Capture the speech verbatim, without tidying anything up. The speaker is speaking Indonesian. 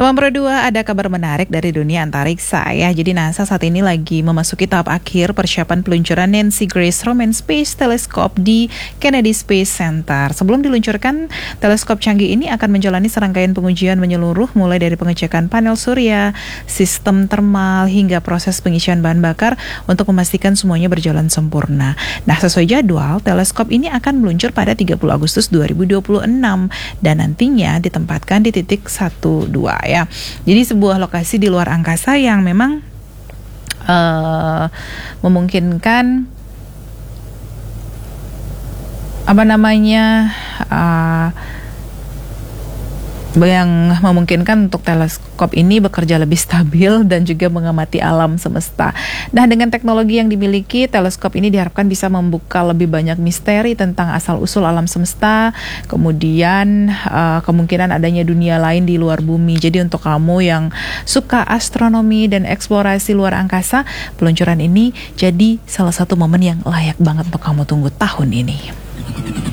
Nomor dua, ada kabar menarik dari dunia antariksa ya. Jadi NASA saat ini lagi memasuki tahap akhir persiapan peluncuran Nancy Grace Roman Space Telescope di Kennedy Space Center. Sebelum diluncurkan, teleskop canggih ini akan menjalani serangkaian pengujian menyeluruh mulai dari pengecekan panel surya, sistem termal, hingga proses pengisian bahan bakar untuk memastikan semuanya berjalan sempurna. Nah, sesuai jadwal, teleskop ini akan meluncur pada tiga puluh Agustus dua ribu dua puluh enam dan nantinya ditempatkan di titik satu dua ya. Jadi sebuah lokasi di luar angkasa yang memang uh, memungkinkan apa namanya uh, yang memungkinkan untuk teleskop ini bekerja lebih stabil dan juga mengamati alam semesta. Nah, dengan teknologi yang dimiliki, teleskop ini diharapkan bisa membuka lebih banyak misteri tentang asal-usul alam semesta, kemudian uh, kemungkinan adanya dunia lain di luar bumi. Jadi untuk kamu yang suka astronomi dan eksplorasi luar angkasa, peluncuran ini jadi salah satu momen yang layak banget untuk kamu tunggu tahun ini.